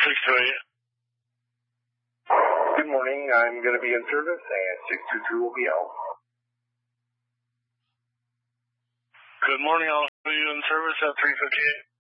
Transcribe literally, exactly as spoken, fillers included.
six two eight. Good morning. I'm going to be in service, and six two two will be out. Good morning. I'll be in service at three fifty-eight.